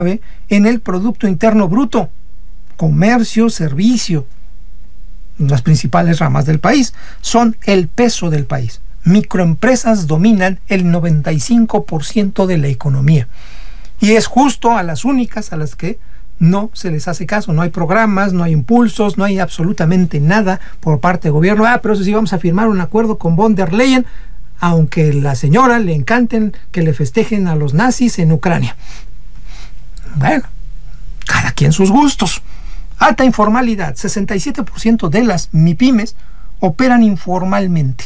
en el Producto Interno Bruto, comercio, servicio, las principales ramas del país, son el peso del país. Microempresas dominan el 95% de la economía. Y es justo a las únicas a las que no se les hace caso. No hay programas, no hay impulsos, no hay absolutamente nada por parte del gobierno. Pero eso sí, vamos a firmar un acuerdo con von der Leyen, aunque a la señora le encanten que le festejen a los nazis en Ucrania. Bueno, cada quien sus gustos. Alta informalidad. 67% de las MIPYMES operan informalmente.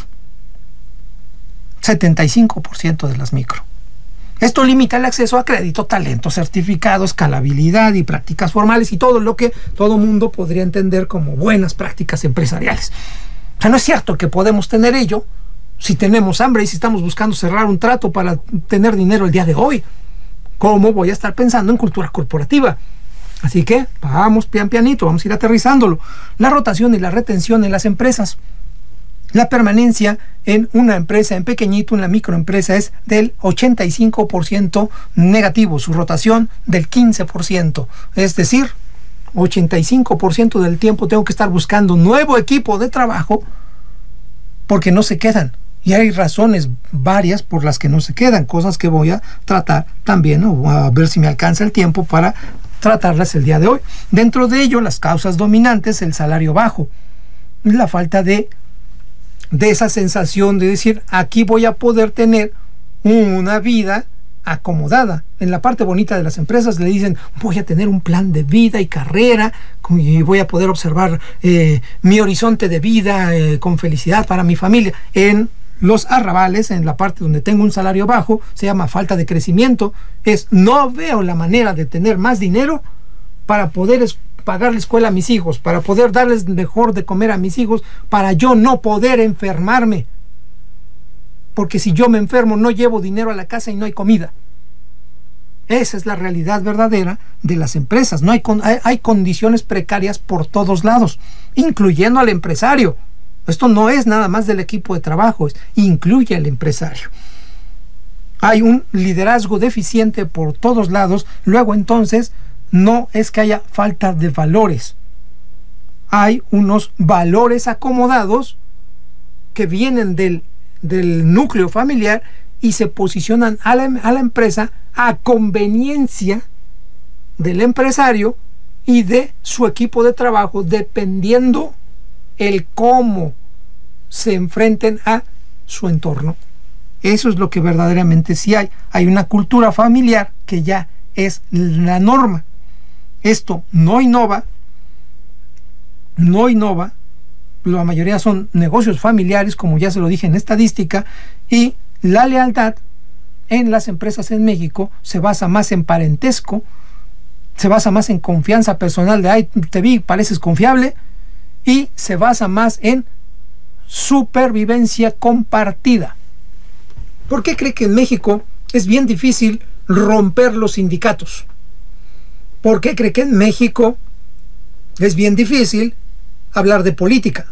75% de las micro. Esto limita el acceso a crédito, talento, certificado, escalabilidad y prácticas formales y todo lo que todo mundo podría entender como buenas prácticas empresariales. O sea, no es cierto que podemos tener ello si tenemos hambre y si estamos buscando cerrar un trato para tener dinero el día de hoy. ¿Cómo voy a estar pensando en cultura corporativa? Así que vamos pianito, vamos a ir aterrizándolo. La rotación y la retención en las empresas. La permanencia en una empresa, en pequeñito, en la microempresa, es del 85% negativo, su rotación del 15%. Es decir, 85% del tiempo tengo que estar buscando nuevo equipo de trabajo porque no se quedan. Y hay razones varias por las que no se quedan, cosas que voy a tratar también, o a ver si me alcanza el tiempo para tratarlas el día de hoy. Dentro de ello, las causas dominantes, el salario bajo, la falta de esa sensación de decir, aquí voy a poder tener una vida acomodada. En la parte bonita de las empresas le dicen, voy a tener un plan de vida y carrera y voy a poder observar mi horizonte de vida con felicidad para mi familia. En los arrabales, en la parte donde tengo un salario bajo, se llama falta de crecimiento. No veo la manera de tener más dinero para poder pagar la escuela a mis hijos, para poder darles mejor de comer a mis hijos, para yo no poder enfermarme. Porque si yo me enfermo, no llevo dinero a la casa y no hay comida. Esa es la realidad verdadera de las empresas. No hay condiciones precarias por todos lados, incluyendo al empresario. Esto no es nada más del equipo de trabajo, incluye al empresario. Hay un liderazgo deficiente por todos lados. Luego entonces no es que haya falta de valores. Hay unos valores acomodados que vienen del núcleo familiar y se posicionan a la empresa a conveniencia del empresario y de su equipo de trabajo, dependiendo el cómo se enfrenten a su entorno. Eso es lo que verdaderamente sí hay. Hay una cultura familiar que ya es la norma. Esto no innova. La mayoría son negocios familiares, como ya se lo dije en estadística, y la lealtad en las empresas en México se basa más en parentesco, se basa más en confianza personal de, ay, te vi, pareces confiable, y se basa más en supervivencia compartida. ¿Por qué cree que en México es bien difícil romper los sindicatos? ¿Por qué cree que en México es bien difícil hablar de política?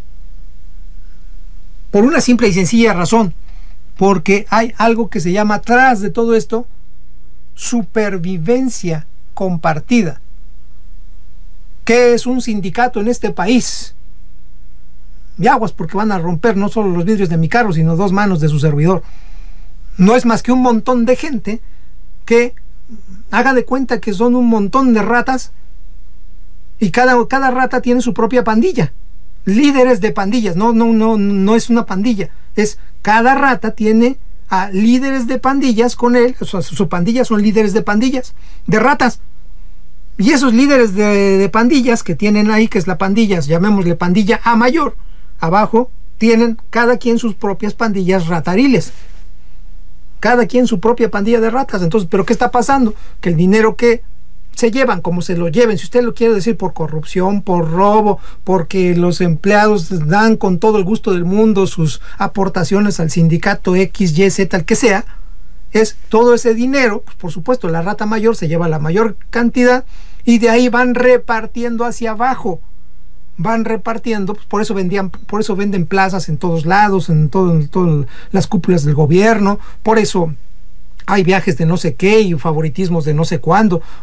Por una simple y sencilla razón, porque hay algo que se llama, atrás de todo esto, supervivencia compartida. ¿Qué es un sindicato en este país? Y aguas, porque van a romper no solo los vidrios de mi carro, sino 2 manos de su servidor. No es más que un montón de gente que haga de cuenta que son un montón de ratas, y cada rata tiene su propia pandilla. Líderes de pandillas, no es una pandilla, es cada rata tiene a líderes de pandillas con él. O sea, su pandilla son líderes de pandillas de ratas, y esos líderes de pandillas que tienen ahí, que es la pandilla, llamémosle pandilla A mayor, abajo tienen cada quien sus propias pandillas ratariles, cada quien su propia pandilla de ratas. Entonces, ¿pero qué está pasando? Que el dinero que se llevan, como se lo lleven, si usted lo quiere decir por corrupción, por robo, porque los empleados dan con todo el gusto del mundo sus aportaciones al sindicato X, Y, Z, el que sea, es todo ese dinero, pues por supuesto la rata mayor se lleva la mayor cantidad, y de ahí van repartiendo hacia abajo, van repartiendo, pues por eso venden plazas en todos lados, en todas las cúpulas del gobierno, por eso hay viajes de no sé qué y favoritismos de no sé cuándo.